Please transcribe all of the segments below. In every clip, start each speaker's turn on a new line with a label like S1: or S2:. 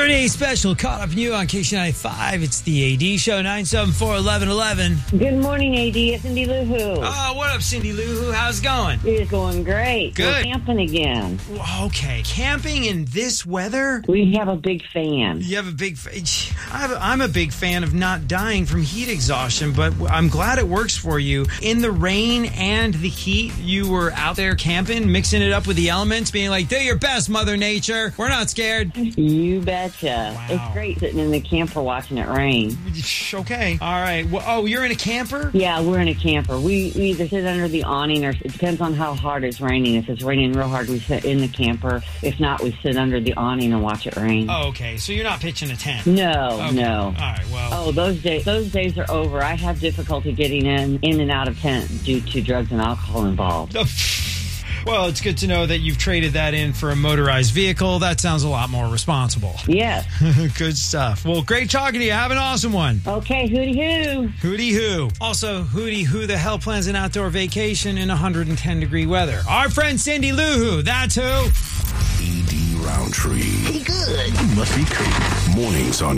S1: Saturday special, caught up new on KC95. It's the AD Show, 974-1111.
S2: Good morning, AD. It's Cindy Lou Who.
S1: Oh, what up, Cindy Lou Who? How's it going?
S2: It's going great.
S1: Good.
S2: We're camping again.
S1: Okay, camping in this weather?
S2: We have a big fan.
S1: You have a big fan. I'm a big fan of not dying from heat exhaustion, but I'm glad it works for you. In the rain and the heat, you were out there camping, mixing it up with the elements, being like, do your best, Mother Nature. We're not scared.
S2: You betcha.
S1: Wow.
S2: It's great sitting in the camper watching it rain.
S1: Okay. All right. Well, you're in a camper?
S2: Yeah, we're in a camper. We either sit under the awning or it depends on how hard it's raining. If it's raining real hard, we sit in the camper. If not, we sit under the awning and watch it rain.
S1: Oh, okay. So you're not pitching a tent?
S2: No,
S1: okay.
S2: no.
S1: All right, well.
S2: Oh, those days are over. I have difficulty getting in and out of tent due to drugs and alcohol involved.
S1: Well, it's good to know that you've traded that in for a motorized vehicle. That sounds a lot more responsible.
S2: Yes.
S1: Good stuff. Well, great talking to you. Have an awesome one.
S2: Okay, hooty hoo.
S1: Hooty hoo. Also, hooty who the hell plans an outdoor vacation in 110-degree weather? Our friend Cindy Lou Who. That's who.
S3: E.D. Roundtree.
S4: Pretty good.
S3: Must be cool. Mornings on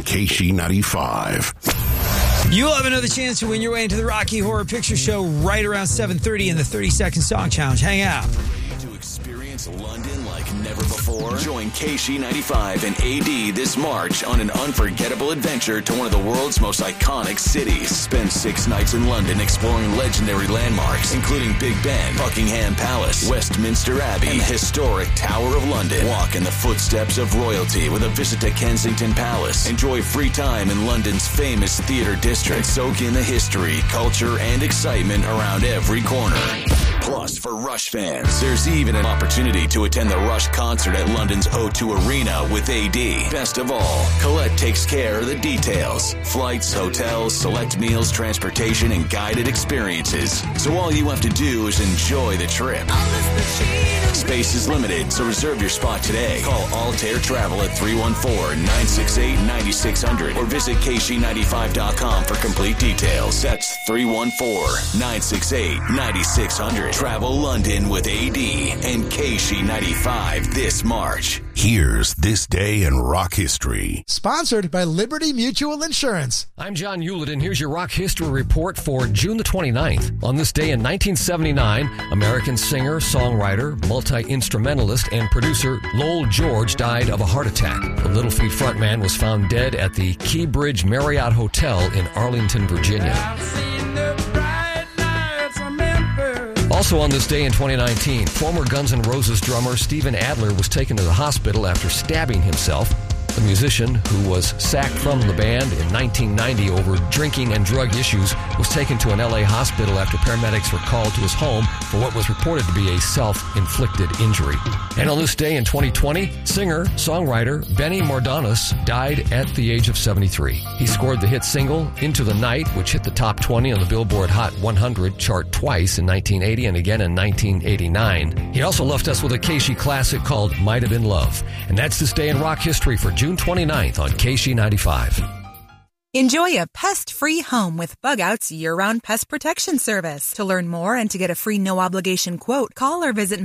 S3: KC95.
S1: You'll have another chance to win your way into the Rocky Horror Picture Show right around 7:30 in the 30-second song challenge. Hang out.
S5: To experience London like never before? Join KC95 and AD this March on an unforgettable adventure to one of the world's most iconic cities. Spend 6 nights in London exploring legendary landmarks, including Big Ben, Buckingham Palace, Westminster Abbey, and the historic Tower of London. Walk in the footsteps of royalty with a visit to Kensington Palace. Enjoy free time in London's famous theater district. Soak in the history, culture, and excitement around every corner. Plus, for Rush fans, there's even an opportunity to attend the Rush concert at London's O2 Arena with AD. Best of all, Colette takes care of the details. Flights, hotels, select meals, transportation, and guided experiences. So all you have to do is enjoy the trip. Space is limited, so reserve your spot today. Call Altair Travel at 314-968-9600 or visit KC95.com for complete details. That's 314-968-9600. Travel London with AD and KC95 this March.
S3: Here's This Day in Rock History.
S6: Sponsored by Liberty Mutual Insurance.
S7: I'm John Hewlett, and here's your rock history report for June the 29th. On this day in 1979, American singer, songwriter, multi-instrumentalist, and producer Lowell George died of a heart attack. The Little Feat frontman was found dead at the Key Bridge Marriott Hotel in Arlington, Virginia. Also on this day in 2019, former Guns N' Roses drummer Steven Adler was taken to the hospital after stabbing himself. The musician, who was sacked from the band in 1990 over drinking and drug issues, was taken to an LA hospital after paramedics were called to his home for what was reported to be a self-inflicted injury. And on this day in 2020, singer, songwriter Benny Mordanos died at the age of 73. He scored the hit single Into the Night, which hit the top 20 on the Billboard Hot 100 chart twice in 1980 and again in 1989. He also left us with a KC classic called Might Have Been Love. And that's this day in rock history for June 29th on KC95.
S8: Enjoy a pest-free home with Bug Out's year-round pest protection service. To learn more and to get a free no-obligation quote, call or visit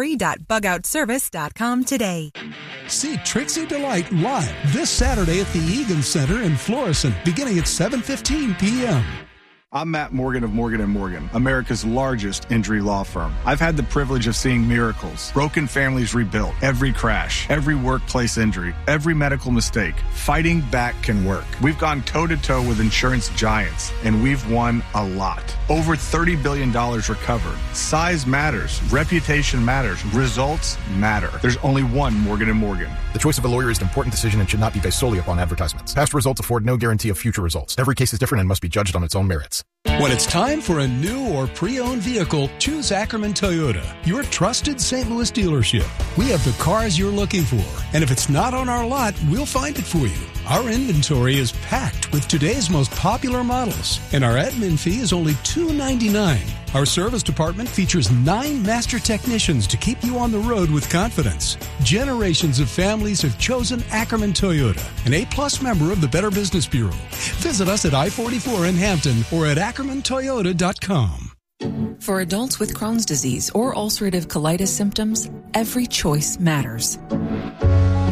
S8: Missouri.bugoutservice.com today.
S9: See Trixie Delight live this Saturday at the Egan Center in Florissant, beginning at 7:15 p.m.
S10: I'm Matt Morgan of Morgan & Morgan, America's largest injury law firm. I've had the privilege of seeing miracles, broken families rebuilt, every crash, every workplace injury, every medical mistake. Fighting back can work. We've gone toe-to-toe with insurance giants, and we've won a lot. Over $30 billion recovered. Size matters. Reputation matters. Results matter. There's only one Morgan & Morgan.
S11: The choice of a lawyer is an important decision and should not be based solely upon advertisements. Past results afford no guarantee of future results. Every case is different and must be judged on its own merits.
S9: When it's time for a new or pre-owned vehicle, choose Ackerman Toyota, your trusted St. Louis dealership. We have the cars you're looking for, and if it's not on our lot, we'll find it for you. Our inventory is packed with today's most popular models, and our admin fee is only $2.99. Our service department features 9 master technicians to keep you on the road with confidence. Generations of families have chosen Ackerman Toyota, an A-plus member of the Better Business Bureau. Visit us at I-44 in Hampton or at AckermanToyota.com.
S12: For adults with Crohn's disease or ulcerative colitis symptoms, every choice matters.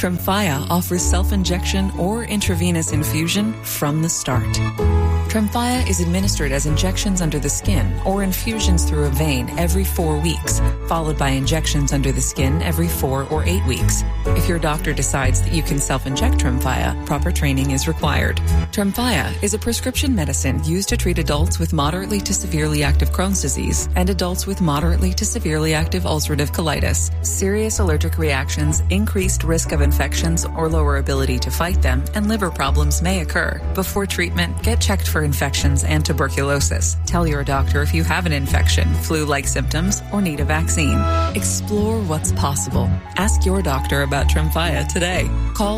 S12: Tremfya offers self-injection or intravenous infusion from the start. Tremfya is administered as injections under the skin or infusions through a vein every 4 weeks, followed by injections under the skin every 4 or 8 weeks. If your doctor decides that you can self-inject Tremfya, proper training is required. Tremfya is a prescription medicine used to treat adults with moderately to severely active Crohn's disease and adults with moderately to severely active ulcerative colitis. Serious allergic reactions, increased risk of infections or lower ability to fight them, and liver problems may occur. Before treatment, get checked for infections and tuberculosis. Tell your doctor if you have an infection, flu-like symptoms, or need a vaccine. Explore what's possible. Ask your doctor about Tremfya today. Call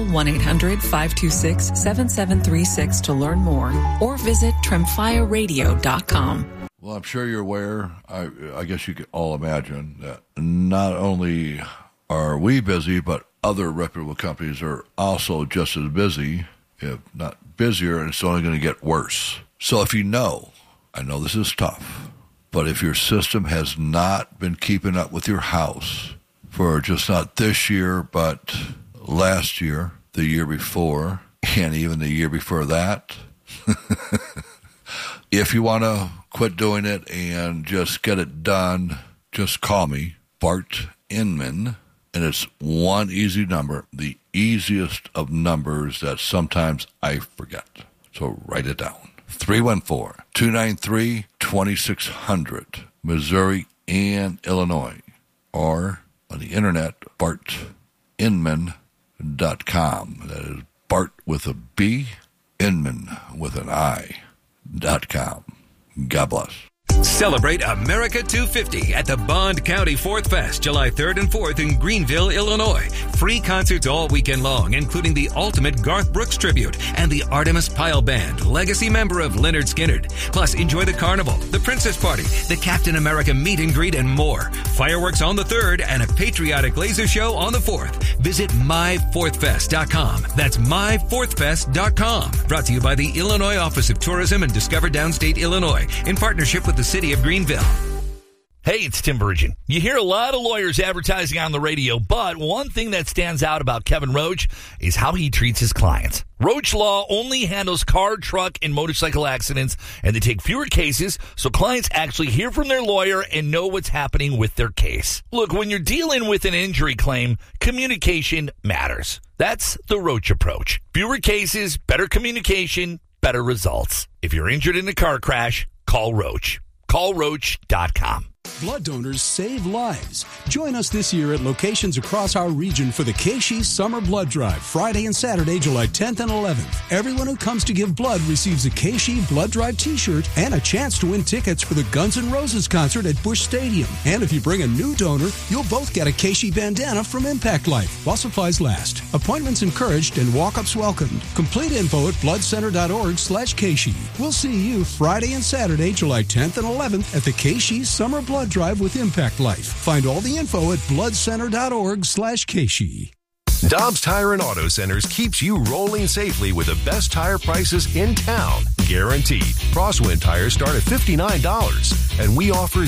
S12: 1-800-526-7736 to learn more or visit TremfyaRadio.com.
S4: Well, I'm sure you're aware, I guess you can all imagine, that not only are we busy, but other reputable companies are also just as busy, if not busier, and it's only going to get worse. So if you know, I know this is tough, but if your system has not been keeping up with your house for just not this year, but last year, the year before, and even the year before that, if you want to quit doing it and just get it done, just call me, Bart Inman, and it's one easy number, the easiest of numbers that sometimes I forget. So write it down. 314-293-2600, Missouri and Illinois, or on the internet, BartInman.com. That is Bart with a B, Inman with an I.com. God bless.
S13: Celebrate America 250 at the Bond County Fourth Fest, July 3rd and 4th in Greenville, Illinois. Free concerts all weekend long, including the ultimate Garth Brooks tribute and the Artemis Pyle Band, legacy member of Lynyrd Skynyrd. Plus, enjoy the carnival, the Princess Party, the Captain America meet and greet, and more. Fireworks on the 3rd and a patriotic laser show on the 4th. Visit myfourthfest.com. That's myfourthfest.com. Brought to you by the Illinois Office of Tourism and Discover Downstate Illinois in partnership with the City of Greenville.
S14: Hey, it's Tim Virgin. You hear a lot of lawyers advertising on the radio, but one thing that stands out about Kevin Roach is how he treats his clients. Roach Law only handles car, truck, and motorcycle accidents, and they take fewer cases, so clients actually hear from their lawyer and know what's happening with their case. Look, when you're dealing with an injury claim, communication matters. That's the Roach approach. Fewer cases, better communication, better results. If you're injured in a car crash, call Roach. CallRoach.com.
S9: Blood donors save lives. Join us this year at locations across our region for the KSHE Summer Blood Drive, Friday and Saturday, July 10th and 11th. Everyone who comes to give blood receives a KSHE Blood Drive t-shirt and a chance to win tickets for the Guns N' Roses concert at Busch Stadium. And if you bring a new donor, you'll both get a KSHE bandana from Impact Life while supplies last. Appointments encouraged and walk-ups welcomed. Complete info at bloodcenter.org/KSHE. We'll see you Friday and Saturday, July 10th and 11th at the KSHE Summer Blood Drive with Impact Life. Find all the info at bloodcenter.org/KSHE.
S15: Dobbs Tire and Auto Centers keeps you rolling safely with the best tire prices in town. Guaranteed. Crosswind tires start at $59, and we offer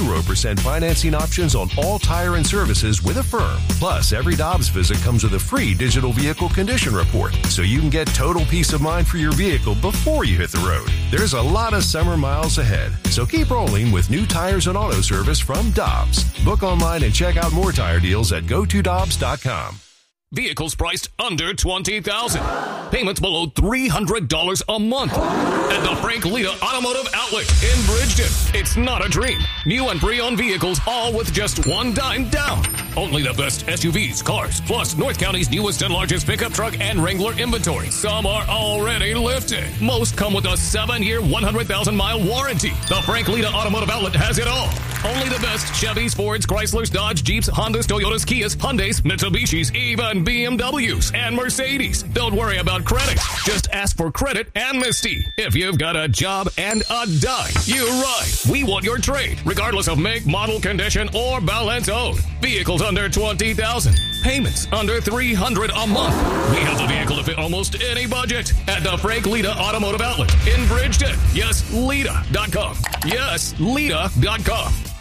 S15: 0% financing options on all tire and services with Affirm. Plus, every Dobbs visit comes with a free digital vehicle condition report, so you can get total peace of mind for your vehicle before you hit the road. There's a lot of summer miles ahead, so keep rolling with new tires and auto service from Dobbs. Book online and check out more tire deals at gotodobbs.com.
S16: Vehicles priced under $20,000. Payments below $300 a month. At the Frank Lita Automotive Outlet in Bridgeton. It's not a dream. New and pre-owned vehicles, all with just $1 down. Only the best SUVs, cars, plus North County's newest and largest pickup truck and Wrangler inventory. Some are already lifted. Most come with a 7-year, 100,000-mile warranty. The Frank Lita Automotive Outlet has it all. Only the best Chevys, Fords, Chryslers, Dodge, Jeeps, Hondas, Toyotas, Kias, Hyundais, Mitsubishis, even BMWs and Mercedes. Don't worry about credit. Just ask for credit amnesty. If you've got a job and a dime, you ride. We want your trade, regardless of make, model, condition, or balance owed. Vehicles under $20,000. Payments under $300 a month. We have the vehicle to fit almost any budget at the Frank Lita Automotive Outlet in Bridgeton. Yes, Lita.com. Yes, Lita.com.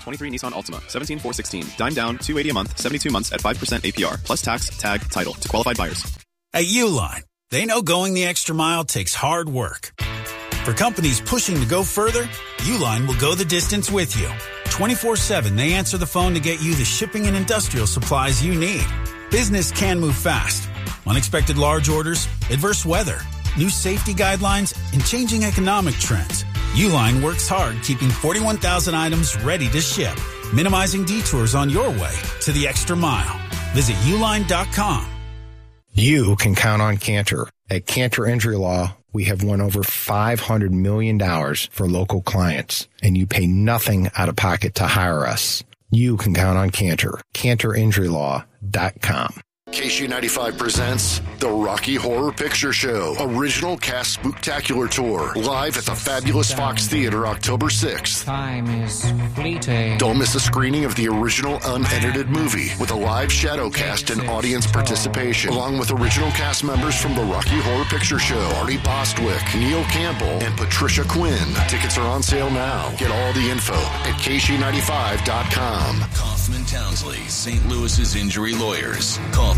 S17: 23 Nissan Altima, 17,416. Dime down, $280 a month, 72 months at 5% APR, plus tax, tag, title to qualified buyers.
S18: At Uline, they know going the extra mile takes hard work. For companies pushing to go further, Uline will go the distance with you. 24/7, they answer the phone to get you the shipping and industrial supplies you need. Business can move fast. Unexpected large orders, adverse weather, new safety guidelines, and changing economic trends. Uline works hard keeping 41,000 items ready to ship, minimizing detours on your way to the extra mile. Visit uline.com.
S19: You can count on Cantor. At Cantor Injury Law, we have won over $500 million for local clients, and you pay nothing out of pocket to hire us. You can count on Cantor. CantorInjuryLaw.com.
S3: KC95 presents The Rocky Horror Picture Show. Original Cast Spooktacular Tour. Live at the fabulous Fox Theater October 6th.
S20: Time is fleeting.
S3: Don't miss a screening of the original unedited movie with a live shadow cast and audience participation, along with original cast members from The Rocky Horror Picture Show, Artie Bostwick, Neil Campbell, and Patricia Quinn. Tickets are on sale now. Get all the info at KC95.com.
S5: Kaufman Townsley, St. Louis's injury lawyers. Call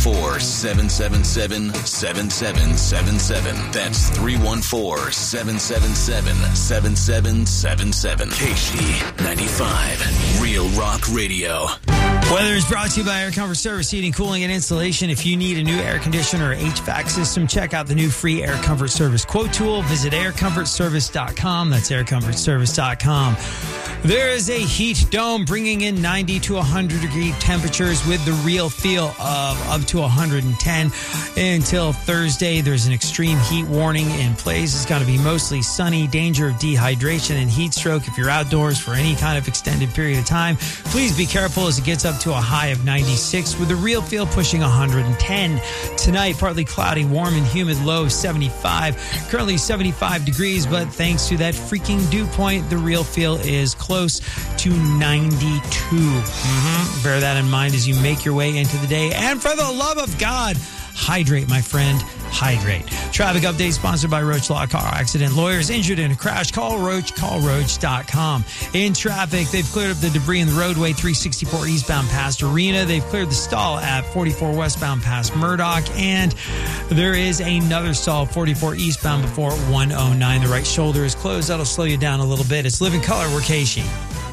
S5: 314-777-7777. That's 314-777-7777. KC95, Real Rock Radio.
S1: Weather is brought to you by Air Comfort Service Heating, Cooling, and Installation. If you need a new air conditioner or HVAC system, check out the new free Air Comfort Service quote tool. Visit aircomfortservice.com. That's aircomfortservice.com. There is a heat dome bringing in 90 to 100 degree temperatures with the real feel of up to 110 until Thursday. There's an extreme heat warning in place. It's going to be mostly sunny, danger of dehydration and heat stroke. If you're outdoors for any kind of extended period of time, please be careful as it gets up to a high of 96 with the real feel pushing 110. Tonight, partly cloudy, warm and humid, low of 75. Currently 75 degrees, but thanks to that freaking dew point, the real feel is close to 92. Bear that in mind as you make your way into the day. And for the love of God, hydrate, my friend. Hydrate. Traffic update sponsored by Roach Law Car Accident Lawyers. Injured in a crash, call Roach, callroach.com. In traffic, they've cleared up the debris in the roadway 364 eastbound past Arena. They've cleared the stall at 44 westbound past Murdoch. And there is another stall 44 eastbound before 109. The right shoulder is closed. That'll slow you down a little bit. It's Living Color. We're Keishi.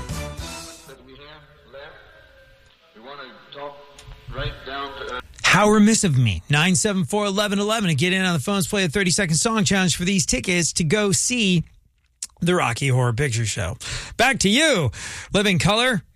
S1: How remiss of me. 974-1111 to get in on the phones, play a 30-second song challenge for these tickets to go see the Rocky Horror Picture Show. Back to you, Living Color.